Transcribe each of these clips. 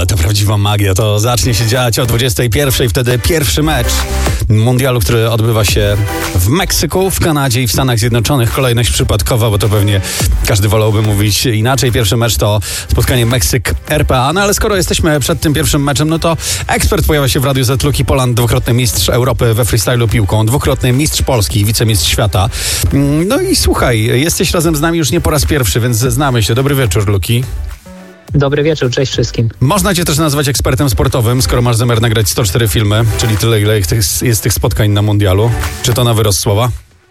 Ale to prawdziwa magia. To zacznie się dziać o 21:00. Wtedy pierwszy mecz mundialu, który odbywa się w Meksyku, w Kanadzie i w Stanach Zjednoczonych. Kolejność przypadkowa, bo to pewnie każdy wolałby mówić inaczej. Pierwszy mecz to spotkanie Meksyk-RPA. No ale skoro jesteśmy przed tym pierwszym meczem, no to ekspert pojawia się w Radiu Z. Luki Poland, dwukrotny mistrz Europy we freestylu piłką, dwukrotny mistrz Polski, wicemistrz świata. No i słuchaj, jesteś razem z nami już nie po raz pierwszy, więc znamy się. Dobry wieczór, Luki. Dobry wieczór, cześć wszystkim. Można cię też nazwać ekspertem sportowym, skoro masz zamiar nagrać 104 filmy, czyli tyle, ile jest tych spotkań na mundialu. Czy to na wyrost słowa?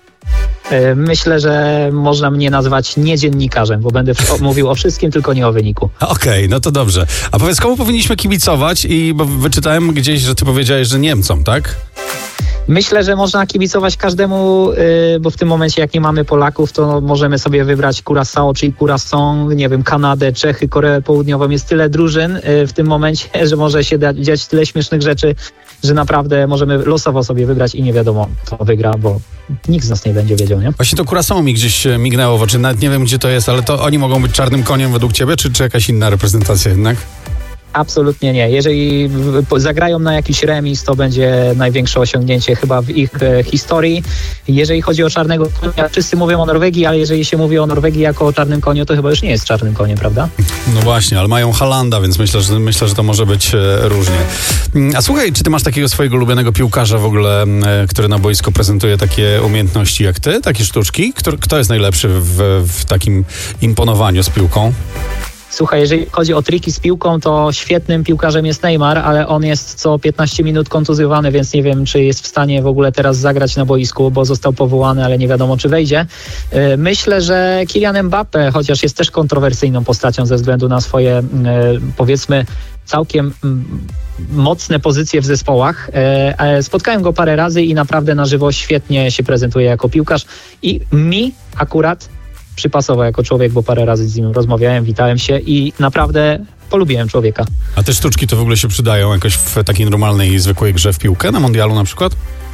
Myślę, że można mnie nazwać nie dziennikarzem, bo będę mówił o wszystkim, tylko nie o wyniku. Okej, no to dobrze. A powiedz, komu powinniśmy kibicować? Bo wyczytałem gdzieś, że ty powiedziałeś, że Niemcom, tak? Myślę, że można kibicować każdemu, bo w tym momencie jak nie mamy Polaków, to możemy sobie wybrać Curaçao, czyli Curaçao, nie wiem, Kanadę, Czechy, Koreę Południową. Jest tyle drużyn w tym momencie, że może się dziać tyle śmiesznych rzeczy, że naprawdę możemy losowo sobie wybrać i nie wiadomo, kto wygra, bo nikt z nas nie będzie wiedział, nie? Właśnie to Curaçao mi gdzieś mignęło w oczy, nawet nie wiem, gdzie to jest, ale to oni mogą być czarnym koniem według ciebie, czy jakaś inna reprezentacja jednak? Absolutnie nie. Jeżeli zagrają na jakiś remis, to będzie największe osiągnięcie chyba w ich historii. Jeżeli chodzi o czarnego konia, wszyscy mówią o Norwegii, ale jeżeli się mówi o Norwegii jako o czarnym koniu, to chyba już nie jest czarnym koniem, prawda? No właśnie, ale mają Haalanda, więc myślę, że to może być różnie. A słuchaj, czy ty masz takiego swojego ulubionego piłkarza w ogóle, który na boisku prezentuje takie umiejętności jak ty, takie sztuczki? Kto jest najlepszy w takim imponowaniu z piłką? Słuchaj, jeżeli chodzi o triki z piłką, to świetnym piłkarzem jest Neymar, ale on jest co 15 minut kontuzjowany, więc nie wiem, czy jest w stanie w ogóle teraz zagrać na boisku, bo został powołany, ale nie wiadomo, czy wejdzie. Myślę, że Kylian Mbappé, chociaż jest też kontrowersyjną postacią ze względu na swoje, powiedzmy, całkiem mocne pozycje w zespołach. Spotkałem go parę razy i naprawdę na żywo świetnie się prezentuje jako piłkarz i mi akurat przypasował jako człowiek, bo parę razy z nim rozmawiałem, witałem się i naprawdę polubiłem człowieka. A te sztuczki to w ogóle się przydają jakoś w takiej normalnej, zwykłej grze w piłkę, na mundialu na przykład?